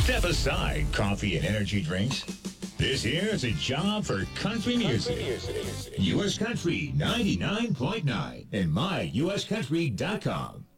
Step aside coffee and energy drinks. This here is a job for country music. U.S. Country 99.9 and myuscountry.com.